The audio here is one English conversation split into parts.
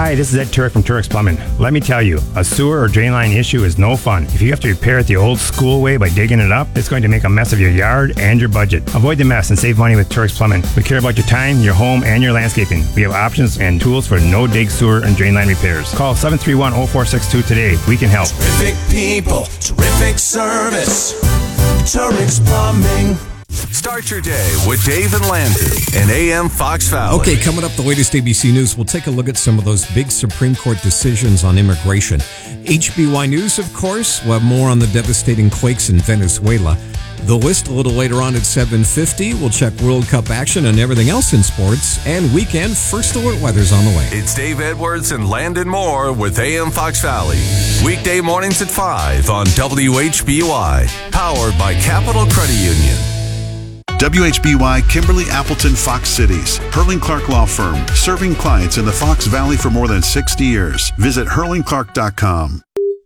Hi, this is Ed Turek from Turek's Plumbing. Let me tell you, a sewer or drain line issue is no fun. If you have to repair it the old school way by digging it up, it's going to make a mess of your yard and your budget. Avoid the mess and save money with Turek's Plumbing. We care about your time, your home, and your landscaping. We have options and tools for no-dig sewer and drain line repairs. Call 731-0462 today. We can help. Terrific people, terrific service. Turek's Plumbing. Start your day with Dave and Landon and AM Fox Valley. Okay, coming up, the latest ABC News. We'll take a look at some of those big Supreme Court decisions on immigration. HBY News, of course. We'll have more on the devastating quakes in Venezuela. The list a little later on at 7:50. We'll check World Cup action and everything else in sports. And weekend first alert weather's on the way. It's Dave Edwards and Landon Moore with AM Fox Valley. Weekday mornings at 5 on WHBY. Powered by Capital Credit Union. WHBY Kimberly Appleton Fox Cities. Hurling Clark Law Firm. Serving clients in the Fox Valley for more than 60 years. Visit hurlingclark.com.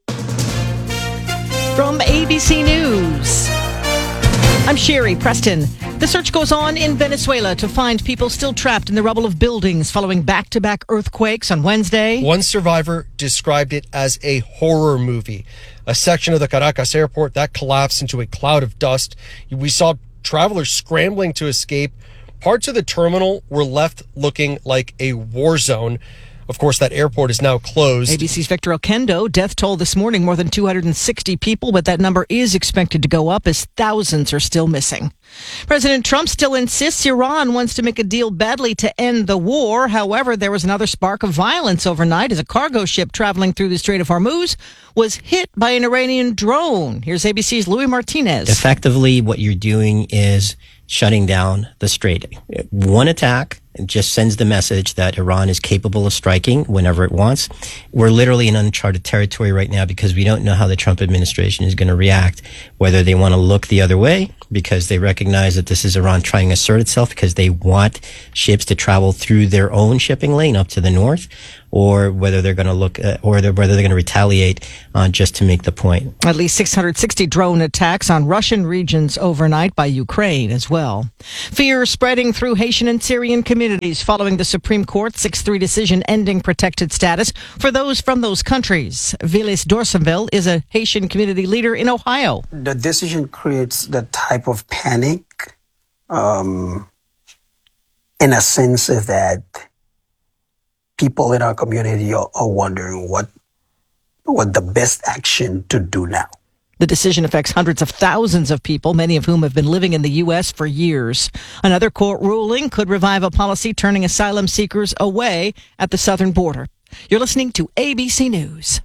From ABC News, I'm Sherry Preston. The search goes on in Venezuela to find people still trapped in the rubble of buildings following back-to-back earthquakes on Wednesday. One survivor described it as a horror movie. A section of the Caracas airport that collapsed into a cloud of dust. We saw travelers scrambling to escape. Parts of the terminal were left looking like a war zone. Of course, that airport is now closed. ABC's Victor Oquendo. Death toll this morning, more than 260 people, but that number is expected to go up as thousands are still missing. President Trump still insists Iran wants to make a deal badly to end the war. However, there was another spark of violence overnight as a cargo ship traveling through the Strait of Hormuz was hit by an Iranian drone. Here's ABC's Louis Martinez. Effectively, what you're doing is shutting down the strait. One attack just sends the message that Iran is capable of striking whenever it wants. We're literally in uncharted territory right now because we don't know how the Trump administration is going to react, whether they want to look the other way because they recognize that this is Iran trying to assert itself because they want ships to travel through their own shipping lane up to the north, or whether they're going to look, whether they're going to retaliate just to make the point. At least 660 drone attacks on Russian regions overnight by Ukraine as well. Fear spreading through Haitian and Syrian communities following the Supreme Court 6-3 decision ending protected status for those from those countries. Vilis Dorsonville is a Haitian community leader in Ohio. The decision creates the type of panic, in a sense that people in our community are wondering what the best action to do now. The decision affects hundreds of thousands of people, many of whom have been living in the U.S. for years. Another court ruling could revive a policy turning asylum seekers away at the southern border. You're listening to ABC News.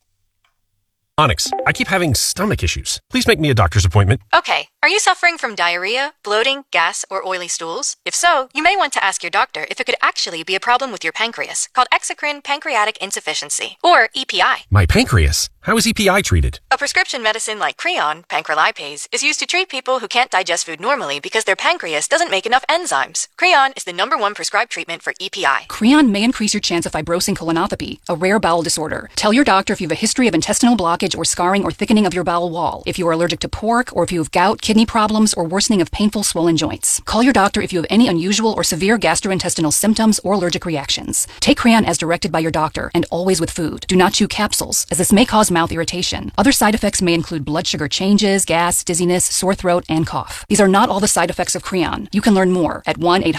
Onyx, I keep having stomach issues. Please make me a doctor's appointment. Okay. Are you suffering from diarrhea, bloating, gas, or oily stools? If so, you may want to ask your doctor if it could actually be a problem with your pancreas, called exocrine pancreatic insufficiency, or EPI. My pancreas? How is EPI treated? A prescription medicine like Creon, pancrelipase, is used to treat people who can't digest food normally because their pancreas doesn't make enough enzymes. Creon is the #1 prescribed treatment for EPI. Creon may increase your chance of fibrosing colonopathy, a rare bowel disorder. Tell your doctor if you have a history of intestinal blockage or scarring or thickening of your bowel wall, if you are allergic to pork, or if you have gout, kidney problems, or worsening of painful swollen joints. Call your doctor if you have any unusual or severe gastrointestinal symptoms or allergic reactions. Take Creon as directed by your doctor, and always with food. Do not chew capsules, as this may cause mouth irritation. Other side effects may include blood sugar changes, gas, dizziness, sore throat, and cough. These are not all the side effects of Creon. You can learn more at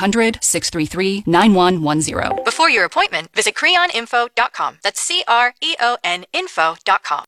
1-800-633-9110. Before your appointment, visit creoninfo.com. That's CREON info.com.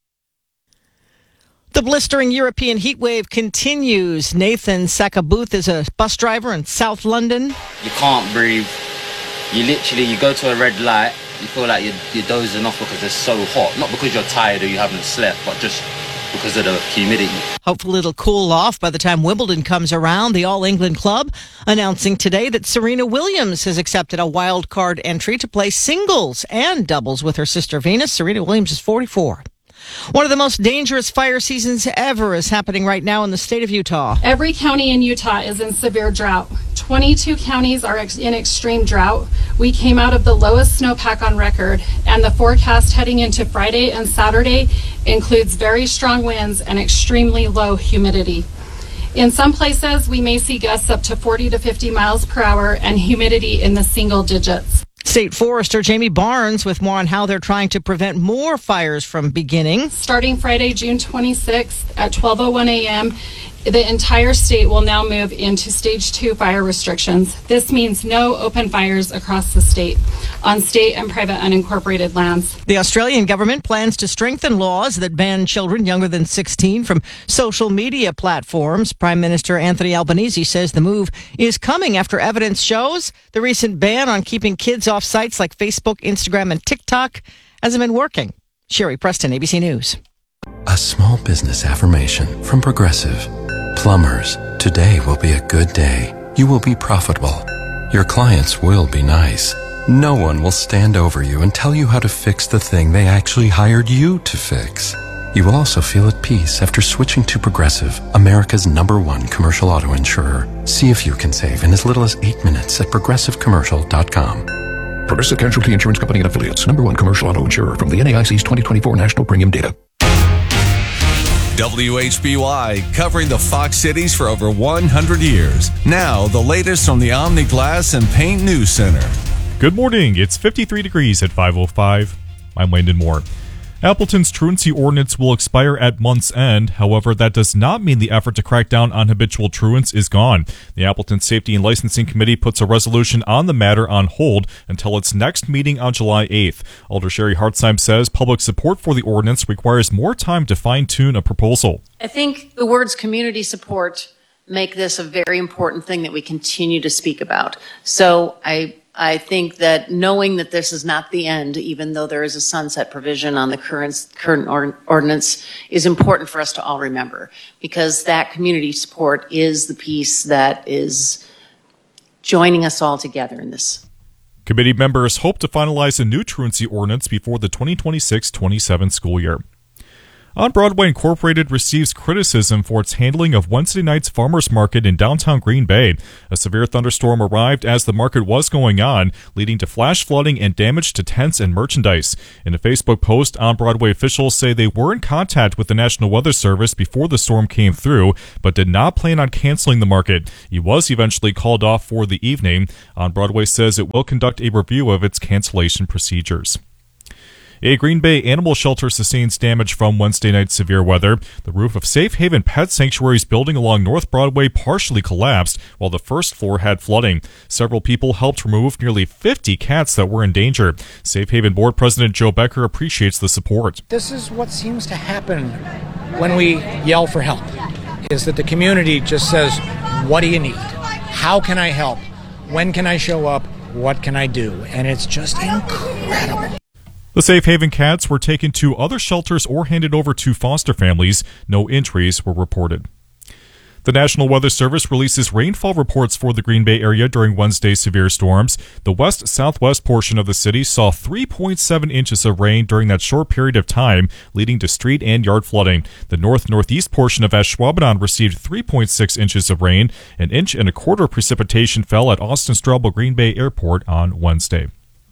The blistering European heat wave continues. Nathan Sakabuth is a bus driver in South London. You can't breathe. You go to a red light, you feel like you're dozing off because it's so hot. Not because you're tired or you haven't slept, but just because of the humidity. Hopefully it'll cool off by the time Wimbledon comes around. The All England club announcing today that Serena Williams has accepted a wild card entry to play singles and doubles with her sister Venus. Serena Williams is 44. One of the most dangerous fire seasons ever is happening right now in the state of Utah. Every county in Utah is in severe drought. 22 counties are in extreme drought. We came out of the lowest snowpack on record, and the forecast heading into Friday and Saturday includes very strong winds and extremely low humidity. In some places, we may see gusts up to 40 to 50 miles per hour and humidity in the single digits. State Forester Jamie Barnes with more on how they're trying to prevent more fires from beginning. Starting Friday, June 26th at 12:01 a.m., the entire state will now move into Stage 2 fire restrictions. This means no open fires across the state on state and private unincorporated lands. The Australian government plans to strengthen laws that ban children younger than 16 from social media platforms. Prime Minister Anthony Albanese says the move is coming after evidence shows the recent ban on keeping kids off sites like Facebook, Instagram, and TikTok hasn't been working. Sherry Preston, ABC News. A small business affirmation from Progressive. Plumbers, today will be a good day. You will be profitable. Your clients will be nice. No one will stand over you and tell you how to fix the thing they actually hired you to fix. You will also feel at peace after switching to Progressive, America's #1 commercial auto insurer. See if you can save in as little as 8 minutes at progressivecommercial.com. Progressive Casualty Insurance Company and Affiliates, #1 commercial auto insurer from the NAIC's 2024 National Premium Data. WHBY, covering the Fox Cities for over 100 years. Now, the latest from the Omni Glass and Paint News Center. Good morning. It's 53 degrees at 5:05. I'm Landon Moore. Appleton's truancy ordinance will expire at month's end. However, that does not mean the effort to crack down on habitual truants is gone. The Appleton Safety and Licensing Committee puts a resolution on the matter on hold until its next meeting on July 8th. Alder Sherry Hartzheim says public support for the ordinance requires more time to fine-tune a proposal. I think the words community support make this a very important thing that we continue to speak about. So I think that knowing that this is not the end, even though there is a sunset provision on the current ordinance, is important for us to all remember, because that community support is the piece that is joining us all together in this. Committee members hope to finalize a new truancy ordinance before the 2026-27 school year. On Broadway Incorporated receives criticism for its handling of Wednesday night's farmers market in downtown Green Bay. A severe thunderstorm arrived as the market was going on, leading to flash flooding and damage to tents and merchandise. In a Facebook post, On Broadway officials say they were in contact with the National Weather Service before the storm came through, but did not plan on canceling the market. It was eventually called off for the evening. On Broadway says it will conduct a review of its cancellation procedures. A Green Bay animal shelter sustains damage from Wednesday night's severe weather. The roof of Safe Haven Pet Sanctuary's building along North Broadway partially collapsed, while the first floor had flooding. Several people helped remove nearly 50 cats that were in danger. Safe Haven Board President Joe Becker appreciates the support. This is what seems to happen when we yell for help, is that the community just says, what do you need? How can I help? When can I show up? What can I do? And it's just incredible. The Safe Haven cats were taken to other shelters or handed over to foster families. No injuries were reported. The National Weather Service releases rainfall reports for the Green Bay area during Wednesday's severe storms. The west-southwest portion of the city saw 3.7 inches of rain during that short period of time, leading to street and yard flooding. The north-northeast portion of Ashwaubenon received 3.6 inches of rain. An inch and a quarter of precipitation fell at Austin-Straubel Green Bay Airport on Wednesday.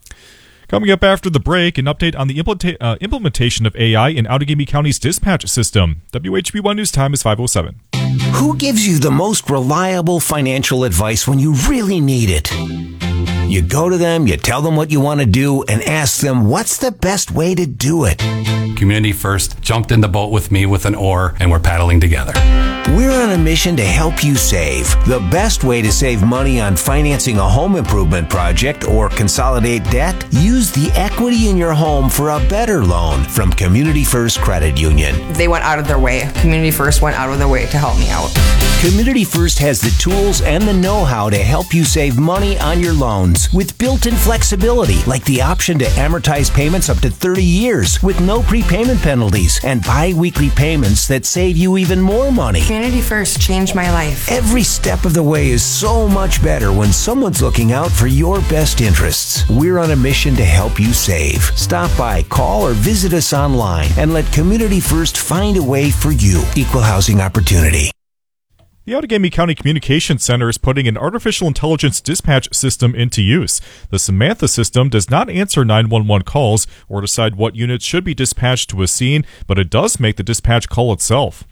Coming up after the break, an update on the implementation of AI in Outagamie County's dispatch system. WHB1 News Time is 5:07. Who gives you the most reliable financial advice when you really need it? You go to them, you tell them what you want to do, and ask them what's the best way to do it. Community First jumped in the boat with me with an oar, and we're paddling together. We're on a mission to help you save. The best way to save money on financing a home improvement project or consolidate debt? Use the equity in your home for a better loan from Community First Credit Union. They went out of their way. Community First went out of their way to help me out. Community First has the tools and the know-how to help you save money on your loans with built-in flexibility, like the option to amortize payments up to 30 years with no prepayment penalties and bi-weekly payments that save you even more money. Community First changed my life. Every step of the way is so much better when someone's looking out for your best interests. We're on a mission to help you save. Stop by, call, or visit us online and let Community First find a way for you. Equal housing opportunity. The Outagamie County Communications Center is putting an artificial intelligence dispatch system into use. The Samantha system does not answer 911 calls or decide what units should be dispatched to a scene, but it does make the dispatch call itself.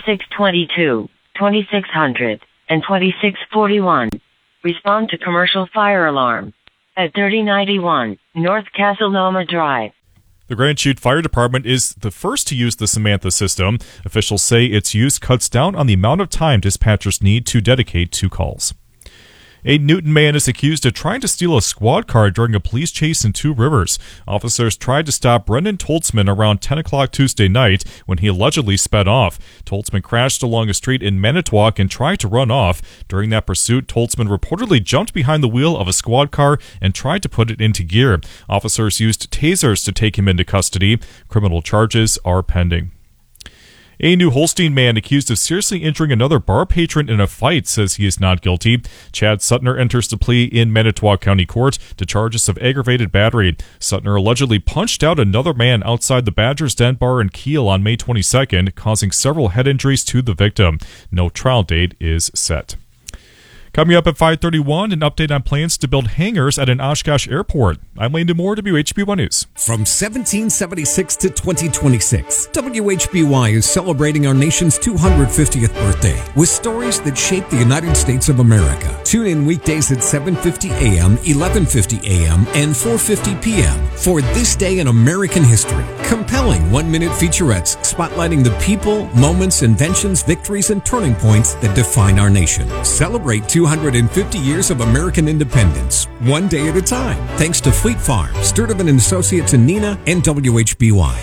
2622, 2600, and 2641. Respond to commercial fire alarm. at 3091 North Castleloma Drive. The Grand Chute Fire Department is the first to use the Samantha system. Officials say its use cuts down on the amount of time dispatchers need to dedicate to calls. A Newton man is accused of trying to steal a squad car during a police chase in Two Rivers. Officers tried to stop Brendan Toltzman around 10 o'clock Tuesday night when he allegedly sped off. Toltzman crashed along a street in Manitowoc and tried to run off. During that pursuit, Toltzman reportedly jumped behind the wheel of a squad car and tried to put it into gear. Officers used tasers to take him into custody. Criminal charges are pending. A New Holstein man accused of seriously injuring another bar patron in a fight says he is not guilty. Chad Suttner enters the plea in Manitowoc County Court to charges of aggravated battery. Suttner allegedly punched out another man outside the Badger's Den bar in Kiel on May 22nd, causing several head injuries to the victim. No trial date is set. Coming up at 5:31, an update on plans to build hangars at an Oshkosh airport. I'm Landon Moore, WHB1 News. From 1776 to 2026, WHBY is celebrating our nation's 250th birthday with stories that shaped the United States of America. Tune in weekdays at 7:50 a.m., 11:50 a.m., and 4:50 p.m. for This Day in American History. Compelling one-minute featurettes spotlighting the people, moments, inventions, victories, and turning points that define our nation. Celebrate 250 years of American independence, one day at a time. Thanks to Fleet Farm, Sturtevant & Associates in Neenah, and WHBY.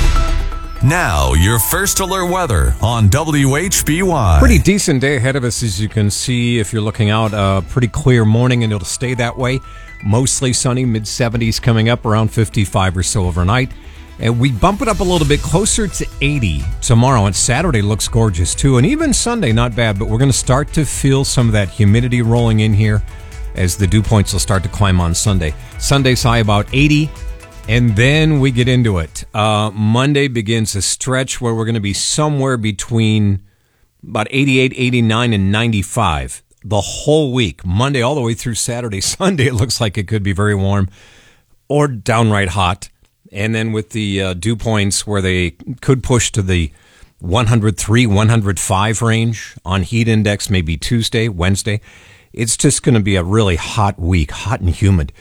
Now, your first alert weather on WHBY. Pretty decent day ahead of us, as you can see if you're looking out. A pretty clear morning, and it'll stay that way. Mostly sunny, mid-70s coming up, around 55 or so overnight. And we bump it up a little bit closer to 80 tomorrow. And Saturday looks gorgeous, too. And even Sunday, not bad. But we're going to start to feel some of that humidity rolling in here as the dew points will start to climb on Sunday. Sunday's high about 80. And then we get into it. Monday begins a stretch where we're going to be somewhere between about 88, 89, and 95 the whole week. Monday all the way through Saturday. Sunday, it looks like it could be very warm or downright hot. And then with the dew points where they could push to the 103, 105 range on heat index, maybe Tuesday, Wednesday. It's just going to be a really hot week, hot and humid.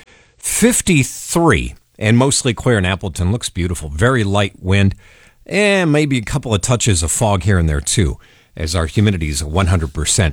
53 and mostly clear in Appleton. Looks beautiful. Very light wind and maybe a couple of touches of fog here and there too, as our humidity is 100%.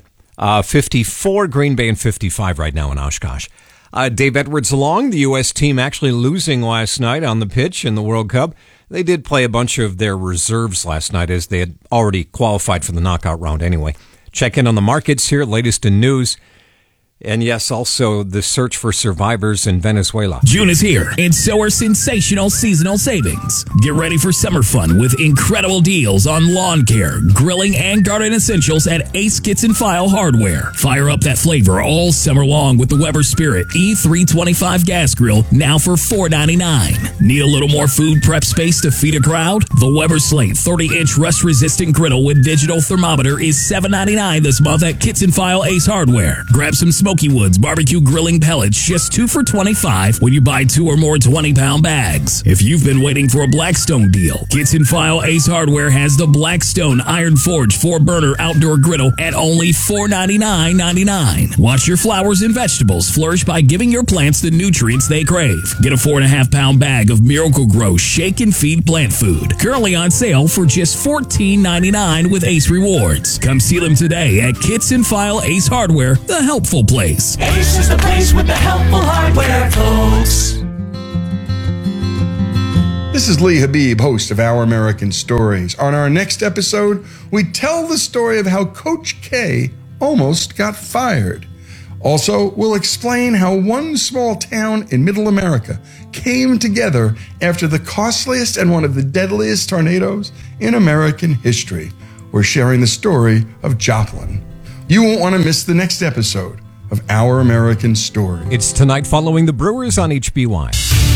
54 Green Bay and 55 right now in Oshkosh. Dave Edwards along, the U.S. team actually losing last night on the pitch in the World Cup. They did play a bunch of their reserves last night as they had already qualified for the knockout round anyway. Check in on the markets here, latest in news. And yes, also the search for survivors in Venezuela. June is here, and so are sensational seasonal savings. Get ready for summer fun with incredible deals on lawn care, grilling, and garden essentials at Ace Kitchen File Hardware. Fire up that flavor all summer long with the Weber Spirit E325 gas grill, now for $4.99. Need a little more food prep space to feed a crowd? The Weber Slate 30-inch rust-resistant griddle with digital thermometer is $7.99 this month at Kitchen File Ace Hardware. Grab some Smoky Woods barbecue grilling pellets, just 2 for $25 when you buy 2 or more 20-pound bags. If you've been waiting for a Blackstone deal, Kitchen File Ace Hardware has the Blackstone Iron Forge 4-burner outdoor griddle at only $499.99. Watch your flowers and vegetables flourish by giving your plants the nutrients they crave. Get a 4.5-pound bag of Miracle-Gro Shake and Feed plant food, currently on sale for just $14.99 with Ace Rewards. Come see them today at Kitchen File Ace Hardware, the helpful place. Ace is the place with the helpful hardware, folks. This is Lee Habib, host of Our American Stories. On our next episode, we tell the story of how Coach K almost got fired. Also, we'll explain how one small town in Middle America came together after the costliest and one of the deadliest tornadoes in American history. We're sharing the story of Joplin. You won't want to miss the next episode of Our American Story. It's tonight following the Brewers on HBY.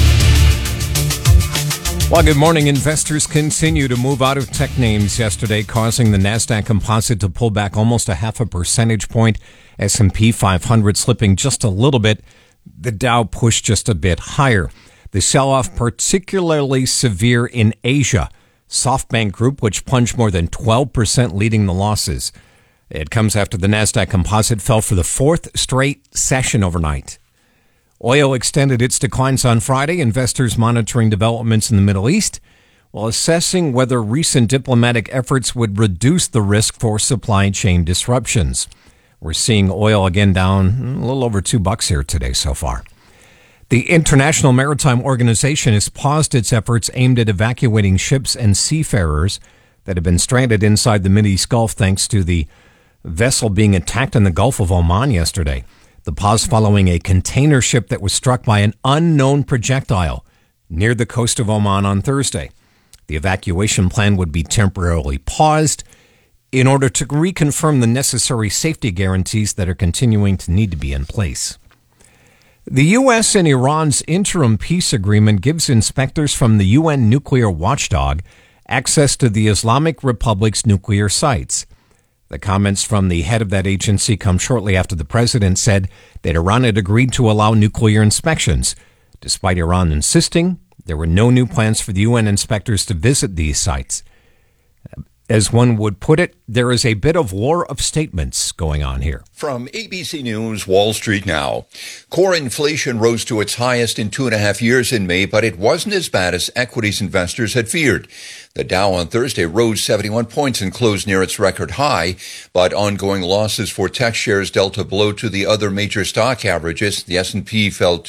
Well, good morning. Investors continue to move out of tech names yesterday, causing the NASDAQ Composite to pull back almost a 0.5 percentage point. S&P 500 slipping just a little bit. The Dow pushed just a bit higher. The sell-off particularly severe in Asia. SoftBank Group, which plunged more than 12%, leading the losses. It comes after the NASDAQ Composite fell for the 4th straight session overnight. Oil extended its declines on Friday, investors monitoring developments in the Middle East while assessing whether recent diplomatic efforts would reduce the risk for supply chain disruptions. We're seeing oil again down a little over $2 here today so far. The International Maritime Organization has paused its efforts aimed at evacuating ships and seafarers that have been stranded inside the Mideast Gulf thanks to the vessel being attacked in the Gulf of Oman yesterday. The pause following a container ship that was struck by an unknown projectile near the coast of Oman on Thursday. The evacuation plan would be temporarily paused in order to reconfirm the necessary safety guarantees that are continuing to need to be in place. The U.S. and Iran's interim peace agreement gives inspectors from the UN nuclear watchdog access to the Islamic Republic's nuclear sites. The comments from the head of that agency come shortly after the president said that Iran had agreed to allow nuclear inspections, despite Iran insisting there were no new plans for the UN inspectors to visit these sites. As one would put it, there is a bit of war of statements going on here. From ABC News, Wall Street Now. Core inflation rose to its highest in 2.5 years in May, but it wasn't as bad as equities investors had feared. The Dow on Thursday rose 71 points and closed near its record high, but ongoing losses for tech shares dealt a blow to the other major stock averages. The S&P fell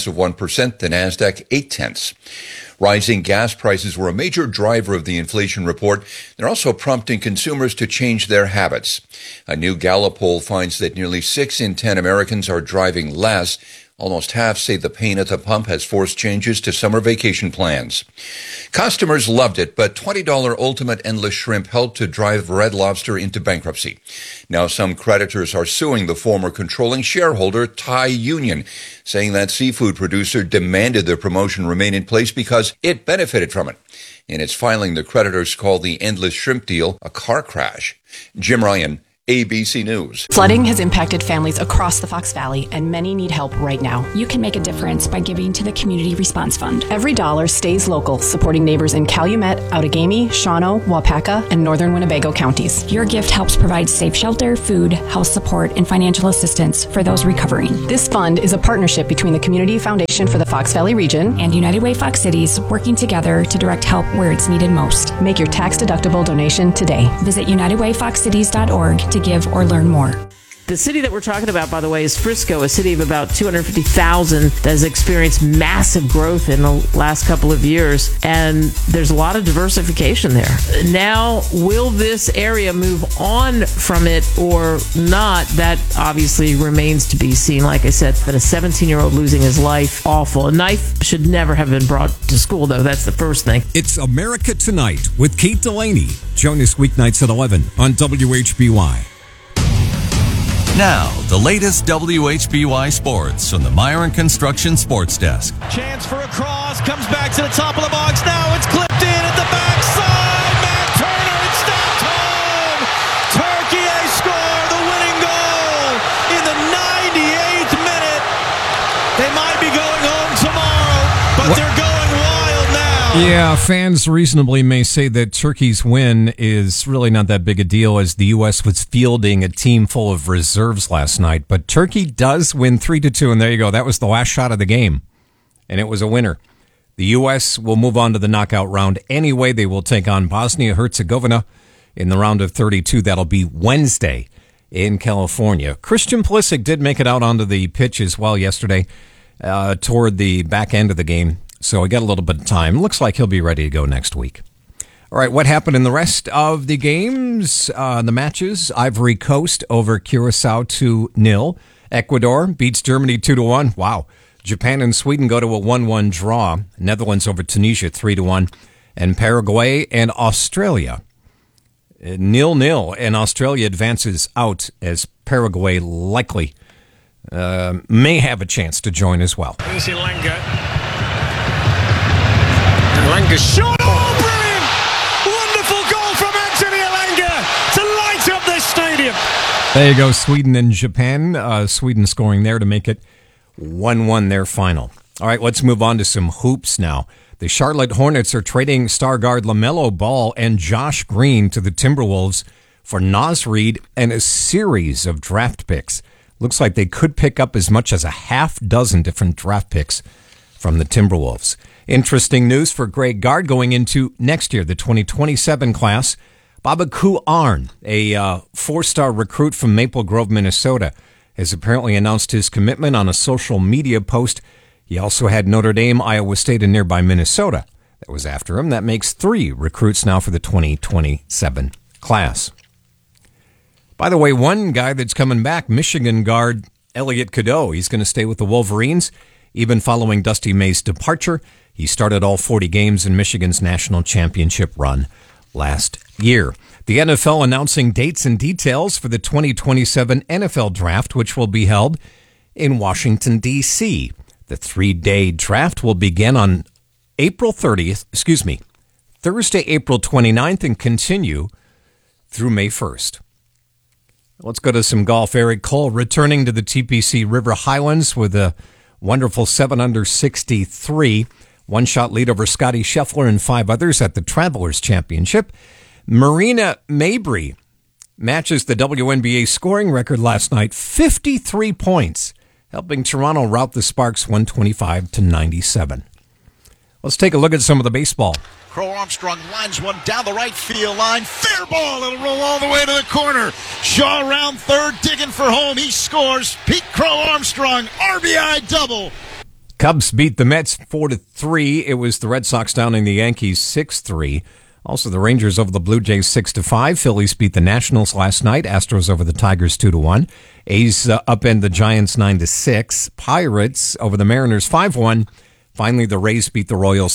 0.2%, the Nasdaq 0.8%. Rising gas prices were a major driver of the inflation report. They're also prompting consumers to change their habits. A new Gallup poll finds that nearly 6 in 10 Americans are driving less. Almost half say the pain at the pump has forced changes to summer vacation plans. Customers loved it, but $20 Ultimate Endless Shrimp helped to drive Red Lobster into bankruptcy. Now some creditors are suing the former controlling shareholder, Thai Union, saying that seafood producer demanded their promotion remain in place because it benefited from it. In its filing, the creditors called the Endless Shrimp deal a car crash. Jim Ryan, ABC News. Flooding has impacted families across the Fox Valley, and many need help right now. You can make a difference by giving to the Community Response Fund. Every dollar stays local, supporting neighbors in Calumet, Outagamie, Shawano, Waupaca, and northern Winnebago counties. Your gift helps provide safe shelter, food, health support, and financial assistance for those recovering. This fund is a partnership between the Community Foundation for the Fox Valley region and United Way Fox Cities, working together to direct help where it's needed most. Make your tax-deductible donation today. Visit UnitedWayFoxCities.org to give or learn more. The city that we're talking about, by the way, is Frisco, a city of about 250,000 that has experienced massive growth in the last couple of years, and there's a lot of diversification there. Now, will this area move on from it or not? That obviously remains to be seen. Like I said, but a 17-year-old losing his life, awful. A knife should never have been brought to school, though. That's the first thing. It's America Tonight with Kate Delaney. Join us weeknights at 11 on WHBY. Now, the latest WHBY sports from the Myron Construction Sports Desk. Chance for a cross, comes back to the top of the box. Now it's clipped in at the backside. Matt Turner, it's stamped home. Turkey score the winning goal in the 98th minute. They might be going home tomorrow, but they're going wild now. Yeah, fans reasonably may say that Turkey's win is really not that big a deal as the U.S. was fielding a team full of reserves last night. But Turkey does win 3-2, and there you go. That was the last shot of the game, and it was a winner. The U.S. will move on to the knockout round anyway. They will take on Bosnia-Herzegovina in the round of 32. That'll be Wednesday in California. Christian Pulisic did make it out onto the pitch as well yesterday toward the back end of the game. So he got a little bit of time. Looks like he'll be ready to go next week. All right, what happened in the rest of the games, the matches? Ivory Coast over Curacao 2-0. Ecuador beats Germany 2-1. Wow. Japan and Sweden go to a 1-1 draw. Netherlands over Tunisia 3-1. And Paraguay and Australia 0-0. And Australia advances out as Paraguay likely may have a chance to join as well. Here's Ilanga. Elanga shot. Oh, brilliant! Wonderful goal from Anthony Elanga to light up this stadium. There you go, Sweden and Japan. Sweden scoring there to make it 1-1 their final. All right, let's move on to some hoops now. The Charlotte Hornets are trading star guard LaMelo Ball and Josh Green to the Timberwolves for Naz Reid and a series of draft picks. Looks like they could pick up as much as a half dozen different draft picks from the Timberwolves. Interesting news for Greg Gard going into next year, the 2027 class. Babaku Arn, a 4-star recruit from Maple Grove, Minnesota, has apparently announced his commitment on a social media post. He also had Notre Dame, Iowa State, and nearby Minnesota that was after him. That makes 3 recruits now for the 2027 class. By the way, one guy that's coming back, Michigan guard Elliot Cadeau. He's going to stay with the Wolverines, even following Dusty May's departure. He started all 40 games in Michigan's national championship run last year. The NFL announcing dates and details for the 2027 NFL Draft, which will be held in Washington, D.C. The 3-day draft will begin on Thursday, April 29th, and continue through May 1st. Let's go to some golf. Eric Cole returning to the TPC River Highlands with a wonderful 7-under 63. One-shot lead over Scotty Scheffler and 5 others at the Travelers Championship. Marina Mabrey matches the WNBA scoring record last night, 53 points, helping Toronto rout the Sparks 125-97. Let's take a look at some of the baseball. Crow Armstrong lines one down the right field line. Fair ball. It'll roll all the way to the corner. Shaw around third, digging for home. He scores. Pete Crow Armstrong, RBI double. Cubs beat the Mets 4-3. It was the Red Sox downing the Yankees 6-3. Also, the Rangers over the Blue Jays 6-5. Phillies beat the Nationals last night. Astros over the Tigers 2-1. A's upend the Giants 9-6. Pirates over the Mariners 5-1. Finally, the Rays beat the Royals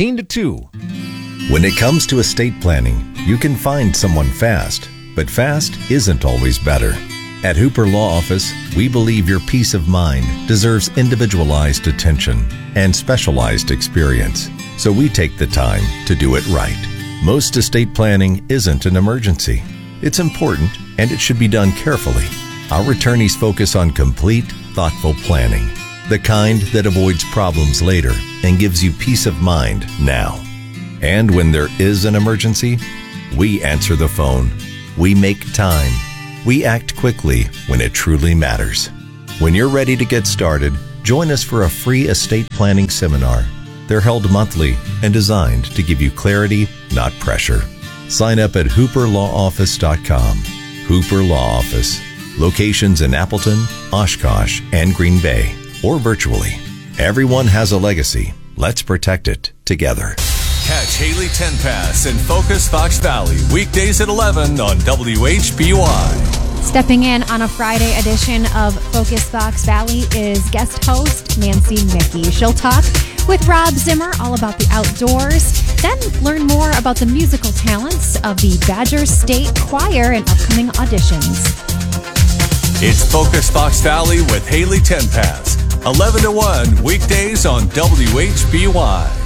13-2. When it comes to estate planning, you can find someone fast, but fast isn't always better. At Hooper Law Office, we believe your peace of mind deserves individualized attention and specialized experience, so we take the time to do it right. Most estate planning isn't an emergency. It's important, and it should be done carefully. Our attorneys focus on complete, thoughtful planning, the kind that avoids problems later and gives you peace of mind now. And when there is an emergency, we answer the phone. We make time. We act quickly when it truly matters. When you're ready to get started, join us for a free estate planning seminar. They're held monthly and designed to give you clarity, not pressure. Sign up at hooperlawoffice.com. Hooper Law Office. Locations in Appleton, Oshkosh, and Green Bay, or virtually. Everyone has a legacy. Let's protect it together. Catch Haley Tenpass in Focus Fox Valley, weekdays at 11 on WHBY. Stepping in on a Friday edition of Focus Fox Valley is guest host Nancy Mickey. She'll talk with Rob Zimmer all about the outdoors, then learn more about the musical talents of the Badger State Choir and upcoming auditions. It's Focus Fox Valley with Haley Tenpass, 11 to 1, weekdays on WHBY.